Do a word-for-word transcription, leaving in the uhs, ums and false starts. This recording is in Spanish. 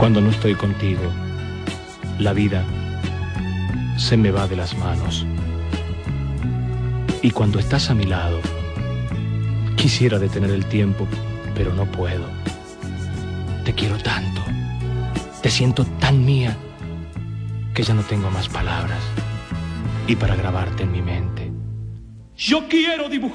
Cuando no estoy contigo, la vida se me va de las manos. Y cuando estás a mi lado, quisiera detener el tiempo, pero no puedo. Te quiero tanto, te siento tan mía, que ya no tengo más palabras. Y para grabarte en mi mente, yo quiero dibujar